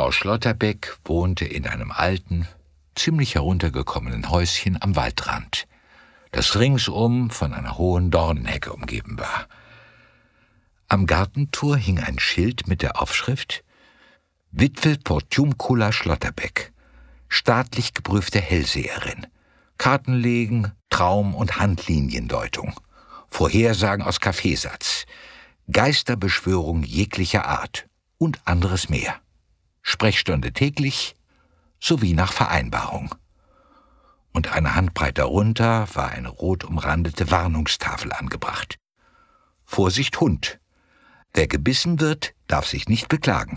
Frau Schlotterbeck wohnte in einem alten, ziemlich heruntergekommenen Häuschen am Waldrand, das ringsum von einer hohen Dornenhecke umgeben war. Am Gartentor hing ein Schild mit der Aufschrift »Witwe Portiuncula Schlotterbeck, staatlich geprüfte Hellseherin, Kartenlegen, Traum- und Handliniendeutung, Vorhersagen aus Kaffeesatz, Geisterbeschwörung jeglicher Art und anderes mehr. Sprechstunde täglich sowie nach Vereinbarung.« Und eine Handbreit darunter war eine rot umrandete Warnungstafel angebracht. »Vorsicht, Hund! Wer gebissen wird, darf sich nicht beklagen.«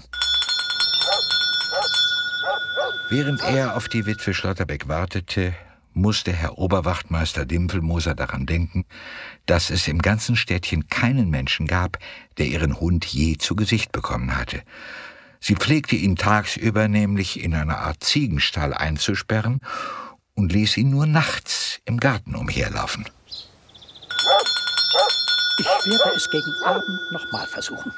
Während er auf die Witwe Schlotterbeck wartete, musste Herr Oberwachtmeister Dimpfelmoser daran denken, dass es im ganzen Städtchen keinen Menschen gab, der ihren Hund je zu Gesicht bekommen hatte. Sie pflegte ihn tagsüber nämlich in einer Art Ziegenstall einzusperren und ließ ihn nur nachts im Garten umherlaufen. Ich werde es gegen Abend nochmal versuchen.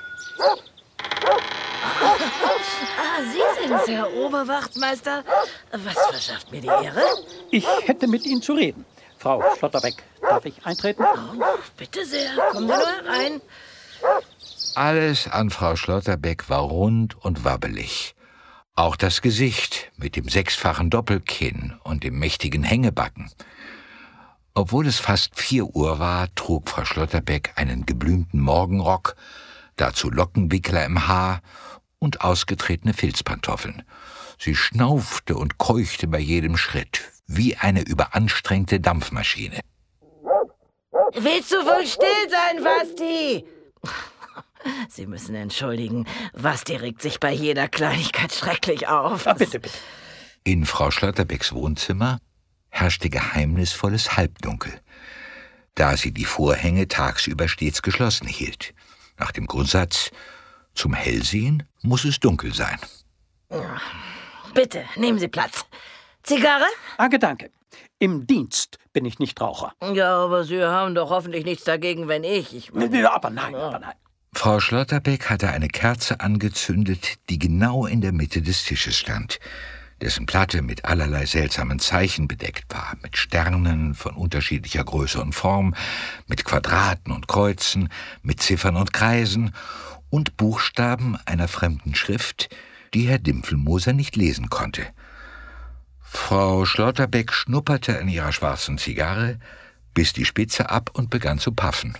Sie sind's, Herr Oberwachtmeister. Was verschafft mir die Ehre? Ich hätte mit Ihnen zu reden. Frau Schlotterbeck, darf ich eintreten? Oh, bitte sehr, kommen Sie nur herein. Alles an Frau Schlotterbeck war rund und wabbelig. Auch das Gesicht mit dem 6-fachen Doppelkinn und dem mächtigen Hängebacken. Obwohl es fast 4 Uhr war, trug Frau Schlotterbeck einen geblümten Morgenrock, dazu Lockenwickler im Haar und ausgetretene Filzpantoffeln. Sie schnaufte und keuchte bei jedem Schritt, wie eine überanstrengte Dampfmaschine. Willst du wohl still sein, Vasti? Sie müssen entschuldigen, Vasti regt sich bei jeder Kleinigkeit schrecklich auf. Bitte, bitte. In Frau Schlotterbecks Wohnzimmer herrschte geheimnisvolles Halbdunkel, da sie die Vorhänge tagsüber stets geschlossen hielt. Nach dem Grundsatz, zum Hellsehen muss es dunkel sein. Bitte, nehmen Sie Platz. Zigarre? Danke. Im Dienst bin ich nicht Raucher. Ja, aber Sie haben doch hoffentlich nichts dagegen, wenn ich... Aber nein. Frau Schlotterbeck hatte eine Kerze angezündet, die genau in der Mitte des Tisches stand, dessen Platte mit allerlei seltsamen Zeichen bedeckt war, mit Sternen von unterschiedlicher Größe und Form, mit Quadraten und Kreuzen, mit Ziffern und Kreisen und Buchstaben einer fremden Schrift, die Herr Dimpfelmoser nicht lesen konnte. Frau Schlotterbeck schnupperte an ihrer schwarzen Zigarre, biss die Spitze ab und begann zu paffen.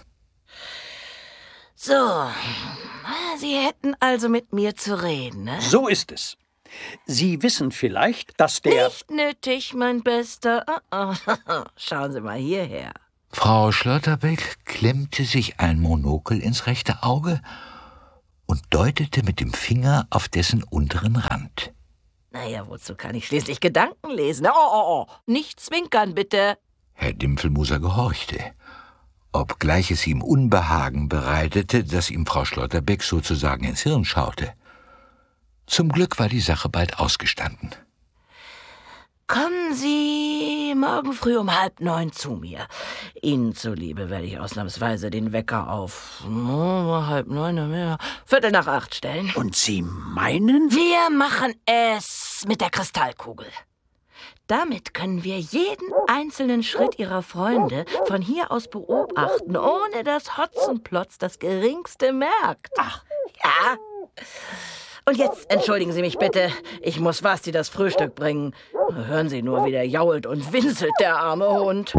So, Sie hätten also mit mir zu reden, ne? So ist es. Sie wissen vielleicht, dass der... Nicht nötig, mein Bester. Schauen Sie mal hierher. Frau Schlotterbeck klemmte sich ein Monokel ins rechte Auge und deutete mit dem Finger auf dessen unteren Rand. Naja, wozu kann ich schließlich Gedanken lesen? Oh, nicht zwinkern, bitte. Herr Dimpfelmoser gehorchte, obgleich es ihm Unbehagen bereitete, dass ihm Frau Schlotterbeck sozusagen ins Hirn schaute. Zum Glück war die Sache bald ausgestanden. Kommen Sie morgen früh um 8:30 zu mir. Ihnen zuliebe werde ich ausnahmsweise den Wecker auf 8:30, 7:45 stellen. Und Sie meinen? Wir machen es mit der Kristallkugel. Damit können wir jeden einzelnen Schritt Ihrer Freunde von hier aus beobachten, ohne dass Hotzenplotz das Geringste merkt. Ach. Ja. Und jetzt entschuldigen Sie mich bitte, ich muss Vasti das Frühstück bringen. Hören Sie nur, wie der jault und winselt, der arme Hund.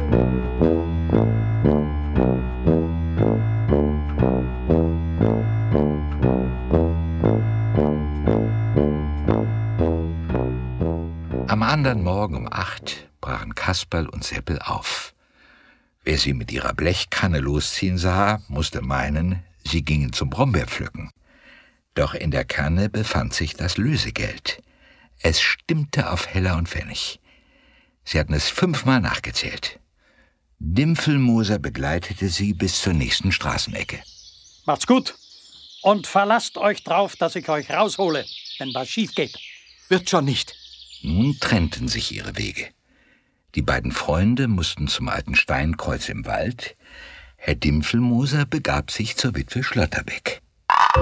Am anderen Morgen um 8 brachen Kasperl und Seppel auf. Wer sie mit ihrer Blechkanne losziehen sah, musste meinen, sie gingen zum Brombeerpflücken. Doch in der Kanne befand sich das Lösegeld. Es stimmte auf Heller und Pfennig. Sie hatten es 5-mal nachgezählt. Dimpfelmoser begleitete sie bis zur nächsten Straßenecke. Macht's gut. Und verlasst euch drauf, dass ich euch raushole, wenn was schief geht. Wird schon nicht. Nun trennten sich ihre Wege. Die beiden Freunde mussten zum alten Steinkreuz im Wald. Herr Dimpfelmoser begab sich zur Witwe Schlotterbeck.